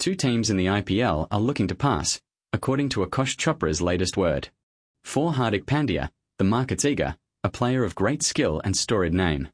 Two teams in the IPL are looking to pass, according to Akash Chopra's latest word. For Hardik Pandya, the market's eager, a player of great skill and storied name.